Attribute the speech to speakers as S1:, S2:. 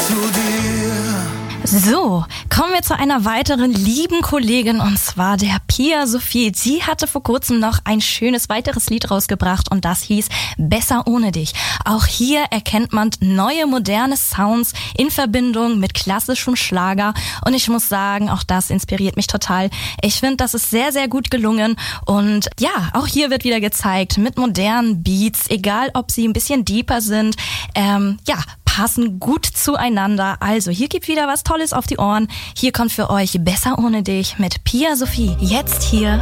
S1: zu dir.
S2: So, kommen wir zu einer weiteren lieben Kollegin, und zwar der Pia Sophie. Sie hatte vor kurzem noch ein schönes weiteres Lied rausgebracht und das hieß Besser ohne dich. Auch hier erkennt man neue moderne Sounds in Verbindung mit klassischem Schlager und ich muss sagen, auch das inspiriert mich total. Ich finde, das ist sehr, sehr gut gelungen und ja, auch hier wird wieder gezeigt mit modernen Beats, egal ob sie ein bisschen deeper sind, passen gut zueinander. Also hier gibt wieder was Tolles auf die Ohren. Hier kommt für euch Besser ohne dich mit Pia Sophie. Jetzt hier